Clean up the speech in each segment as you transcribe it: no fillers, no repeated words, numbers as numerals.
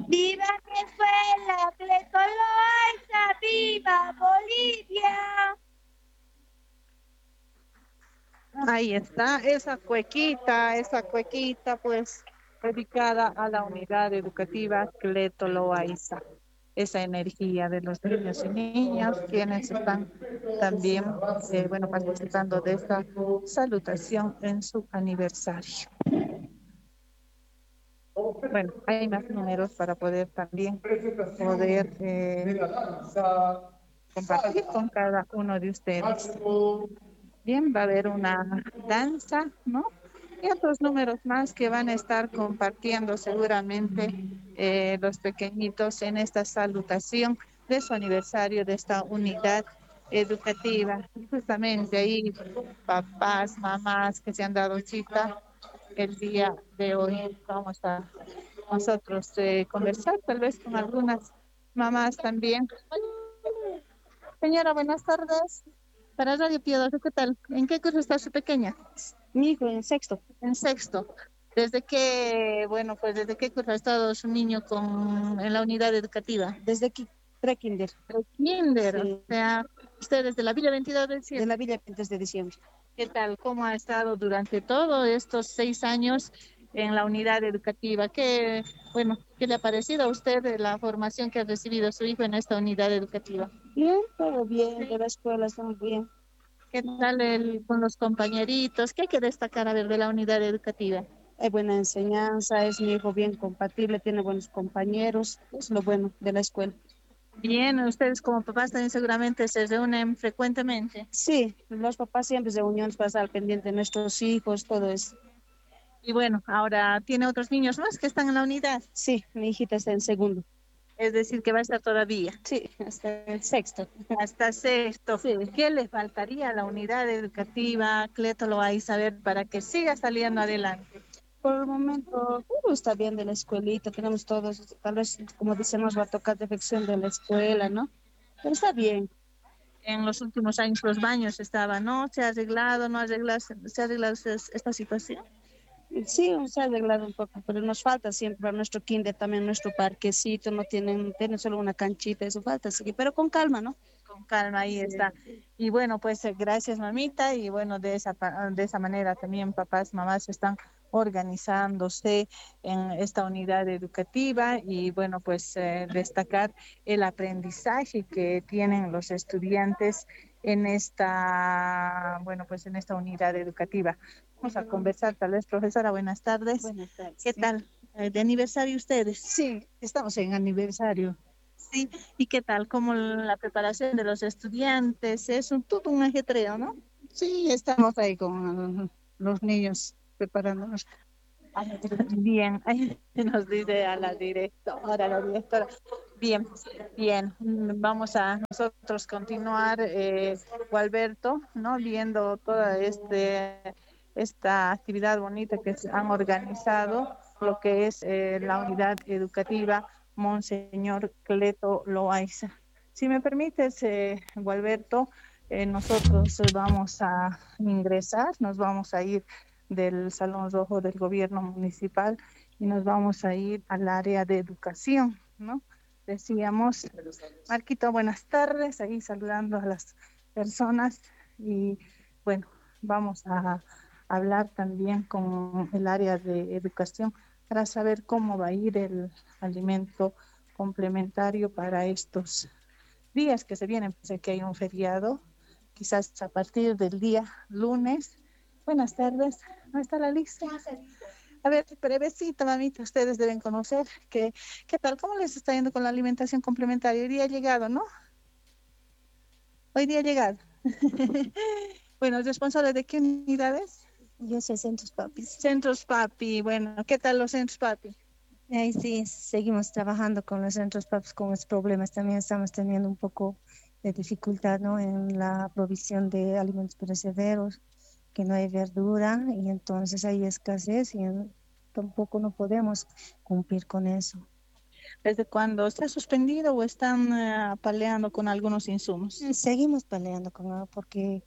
¡Viva Venezuela! ¡Cleto Loaiza! ¡Viva Bolivia! Ahí está, esa cuequita, pues, dedicada a la unidad educativa Cleto Loaiza. Esa energía de los niños y niñas, quienes están también, bueno, participando de esta salutación en su aniversario. Bueno, hay más números para poder también compartir con cada uno de ustedes. Bien, va a haber una danza, ¿no? Y otros números más que van a estar compartiendo seguramente los pequeñitos en esta salutación de su aniversario de esta unidad educativa. Y justamente ahí, papás, mamás que se han dado cita el día de hoy, vamos a nosotros conversar tal vez con algunas mamás también. Señora, buenas tardes. Para Radio Piedad, ¿qué tal? ¿En qué curso está su pequeña? Mi hijo en sexto. En sexto. ¿Desde qué curso ha estado su niño en la unidad educativa? Desde aquí, pre-kinder. Kinder, Sí. o sea, usted desde la Villa 22 del De Cielo. la Villa 23 de diciembre. ¿Qué tal? ¿Cómo ha estado durante todos estos 6 años en la unidad educativa? ¿Qué le ha parecido a usted de la formación que ha recibido su hijo en esta unidad educativa? Bien, todo bien, de la escuela estamos bien. ¿Qué tal con los compañeritos? ¿Qué hay que destacar a ver de la unidad educativa? Hay buena enseñanza, es mi hijo bien compatible, tiene buenos compañeros, es lo bueno de la escuela. Bien, ustedes como papás también seguramente se reúnen frecuentemente. Sí, los papás siempre reuniones para estar al pendiente de nuestros hijos, todo eso. Y bueno, ahora tiene otros niños más que están en la unidad. Sí, mi hijita está en segundo. Es decir, que va a estar todavía. Sí, hasta el sexto. Hasta sexto. Sí. ¿Qué le faltaría a la unidad educativa? Cleto lo va a saber para que siga saliendo adelante. Por el momento, todo está bien de la escuelita, tenemos todos, tal vez, como decimos, va a tocar defección de la escuela, ¿no? Pero está bien. En los últimos años los baños estaban, ¿no? ¿Se ha arreglado, no se ha arreglado esta situación? Sí, se ha arreglado un poco, pero nos falta siempre para nuestro kinder también nuestro parquecito, no tienen solo una canchita, eso falta, sí, pero con calma, ¿no? Con calma, ahí está. Y bueno, pues gracias mamita, y bueno, de esa manera también papás, mamás están organizándose en esta unidad educativa y bueno, pues destacar el aprendizaje que tienen los estudiantes en en esta unidad educativa. Vamos a conversar, tal vez, profesora, buenas tardes. Buenas tardes. ¿Qué tal? ¿De aniversario ustedes? Sí, estamos en aniversario. Sí, ¿y qué tal? ¿Cómo la preparación de los estudiantes? Todo un ajetreo, ¿no? Sí, estamos ahí con los niños preparándonos. Bien, ahí nos dice a la directora. Bien, bien. Vamos a nosotros continuar, Gualberto, ¿no? Viendo toda esta actividad bonita que se han organizado, lo que es la unidad educativa Monseñor Cleto Loaiza. Si me permites, Gualberto, nosotros vamos a ingresar, nos vamos a ir del Salón Rojo del Gobierno Municipal y nos vamos a ir al área de educación, ¿no? Decíamos, Marquito, buenas tardes, ahí saludando a las personas y bueno, vamos a hablar también con el área de educación para saber cómo va a ir el alimento complementario para estos días que se vienen. Sé que hay un feriado, quizás a partir del día lunes. Buenas tardes, ¿no está la lista? A ver, brevecito, mamita, ustedes deben conocer qué tal, cómo les está yendo con la alimentación complementaria. Hoy día ha llegado, ¿no? Hoy día ha llegado. Bueno, ¿responsable de qué unidades? Yo soy Centros Papis. Centros Papi, bueno, ¿qué tal los Centros Papi? Ahí sí, seguimos trabajando con los Centros Papis con los problemas. También estamos teniendo un poco de dificultad, ¿no? En la provisión de alimentos perecederos, que no hay verdura y entonces hay escasez y tampoco no podemos cumplir con eso. ¿Desde cuándo? ¿Está suspendido o están peleando con algunos insumos? Seguimos peleando con algo porque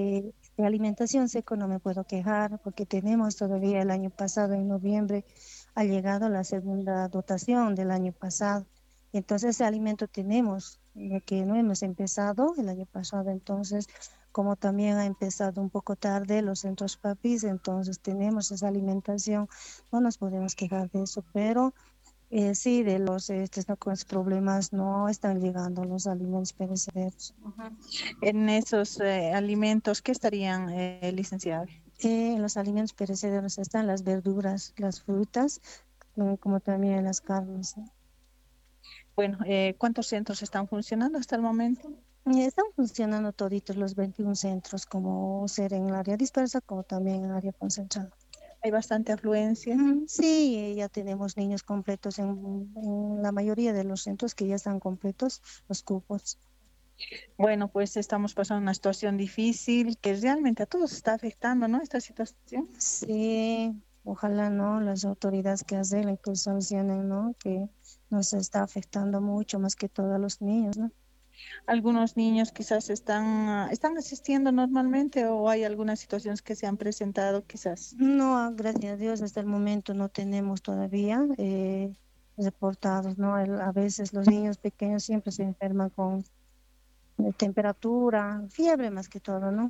de alimentación seco no me puedo quejar porque tenemos todavía el año pasado en noviembre ha llegado la segunda dotación del año pasado. Entonces ese alimento tenemos, que no hemos empezado el año pasado. Entonces, como también ha empezado un poco tarde los centros papis, entonces tenemos esa alimentación, no nos podemos quejar de eso, pero sí, de los no, con los problemas no están llegando los alimentos perecederos. En esos alimentos, ¿qué estarían, licenciada? En los alimentos perecederos están las verduras, las frutas, como también las carnes, ¿no? Bueno, ¿cuántos centros están funcionando hasta el momento? Y están funcionando toditos los 21 centros, como ser en el área dispersa, como también en el área concentrada. Hay bastante afluencia. Sí, ya tenemos niños completos en la mayoría de los centros que ya están completos los cupos. Bueno, pues estamos pasando una situación difícil que realmente a todos está afectando, ¿no? Esta situación. Sí, ojalá, ¿no? Las autoridades que hacen, que solucionen, ¿no? Que nos está afectando mucho, más que todo a los niños, ¿no? Algunos niños quizás están asistiendo normalmente o hay algunas situaciones que se han presentado quizás. No, gracias a Dios, hasta el momento no tenemos todavía reportados, ¿no? A veces los niños pequeños siempre se enferman con temperatura, fiebre más que todo, ¿no?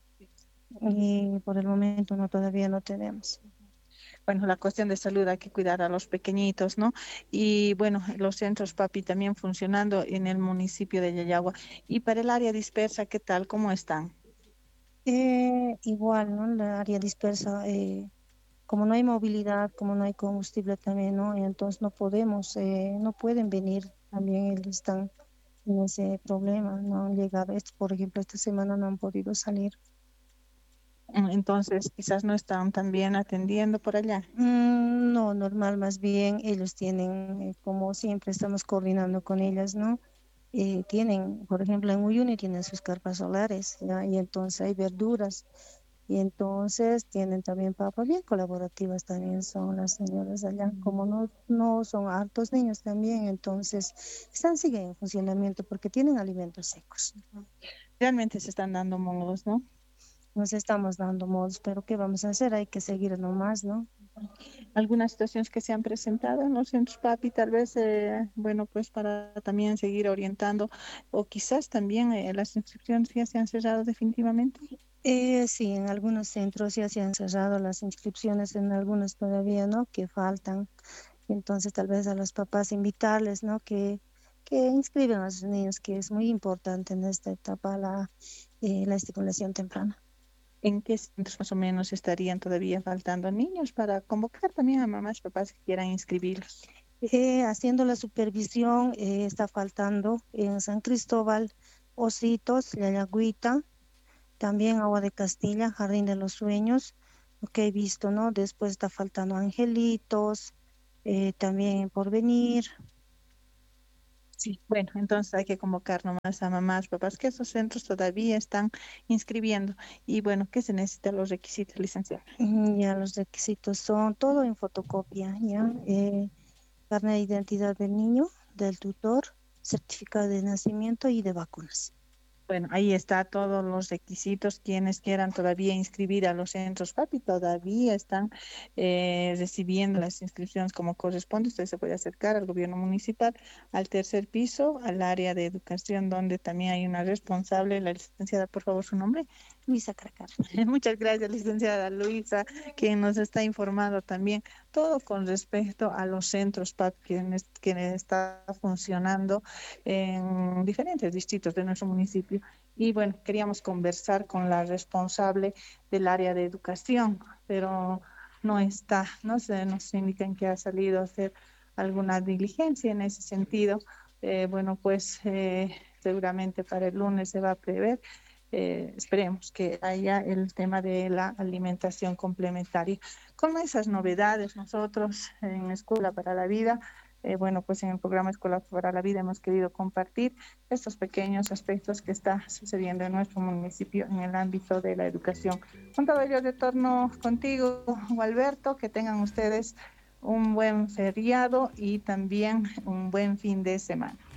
Y por el momento no, todavía no tenemos. Bueno, la cuestión de salud hay que cuidar a los pequeñitos, ¿no? Y bueno, los centros PAPI también funcionando en el municipio de Yayagua. Y para el área dispersa, ¿qué tal? ¿Cómo están? Igual, ¿no? La área dispersa, como no hay movilidad, como no hay combustible también, ¿no? Y entonces no podemos, no pueden venir, también ellos están en ese problema, no han llegado, por ejemplo, esta semana no han podido salir. Entonces, quizás no están tan bien atendiendo por allá. No, normal, más bien ellos tienen, como siempre estamos coordinando con ellas, ¿no? Tienen, por ejemplo, en Uyuni tienen sus carpas solares, ¿ya? Y entonces hay verduras, y entonces tienen también papas bien colaborativas también son las señoras allá, como no son hartos niños también, entonces siguen en funcionamiento porque tienen alimentos secos. Realmente se están dando modos, ¿no? Nos estamos dando modos, pero ¿qué vamos a hacer? Hay que seguir nomás, ¿no? Algunas situaciones que se han presentado en los centros PAPI, tal vez, bueno, pues para también seguir orientando, o quizás también las inscripciones ya se han cerrado definitivamente. Sí, en algunos centros ya se han cerrado las inscripciones, en algunos todavía, ¿no? Que faltan. Entonces, tal vez a los papás invitarles, ¿no? Que inscriban a sus niños, que es muy importante en esta etapa la estimulación temprana. ¿En qué centros más o menos estarían todavía faltando niños para convocar también a mamás y papás que quieran inscribirlos? Haciendo la supervisión, está faltando en San Cristóbal, Ositos, Yayagüita, también Agua de Castilla, Jardín de los Sueños, lo que he visto, ¿no? Después está faltando Angelitos, también en Porvenir. Sí, bueno, entonces hay que convocar nomás a mamás, papás, que esos centros todavía están inscribiendo. Y bueno, ¿qué se necesitan los requisitos, licenciada? Ya los requisitos son todo en fotocopia, ya. Carnet de identidad del niño, del tutor, certificado de nacimiento y de vacunas. Bueno, ahí está todos los requisitos. Quienes quieran todavía inscribir a los centros PAPI todavía están recibiendo las inscripciones como corresponde. Usted se puede acercar al gobierno municipal, al tercer piso, al área de educación, donde también hay una responsable, la licenciada, por favor, su nombre. Luisa Cracar. Muchas gracias, licenciada Luisa, quien nos está informando también todo con respecto a los centros PAP que está funcionando en diferentes distritos de nuestro municipio. Y bueno, queríamos conversar con la responsable del área de educación, pero no está, no sé, nos indican que ha salido a hacer alguna diligencia en ese sentido. Bueno, pues seguramente para el lunes se va a prever. Esperemos que haya el tema de la alimentación complementaria. Con esas novedades, nosotros en Escuela para la Vida, bueno, pues en el programa Escuela para la Vida hemos querido compartir estos pequeños aspectos que está sucediendo en nuestro municipio en el ámbito de la educación. Con todo ello, retorno contigo, Gualberto, que tengan ustedes un buen feriado y también un buen fin de semana.